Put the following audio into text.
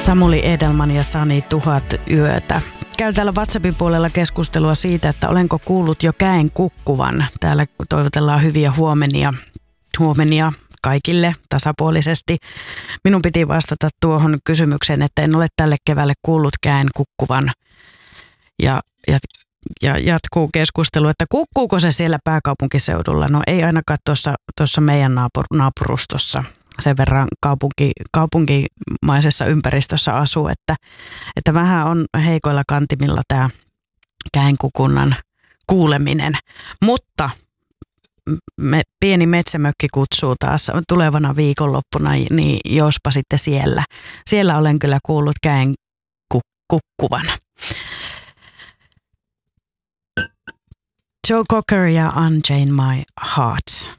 Samuli Edelman ja Sani 1000 yötä. Käyn täällä WhatsAppin puolella keskustelua siitä, että olenko kuullut jo käen kukkuvan. Täällä toivotellaan hyviä huomenia kaikille tasapuolisesti. Minun piti vastata tuohon kysymykseen, että en ole tälle keväälle kuullut käen kukkuvan. Ja jatkuu keskustelu, että kukkuuko se siellä pääkaupunkiseudulla? No ei ainakaan tuossa meidän naapurustossa. Sen verran kaupunkimaisessa ympäristössä asuu, että vähän on heikoilla kantimilla tämä käenkukunnan kuuleminen. Mutta pieni metsämökki kutsuu taas tulevana viikonloppuna, niin jospa sitten siellä. Siellä olen kyllä kuullut käen kukkuvan. Joe Cocker ja Unchain My Heart.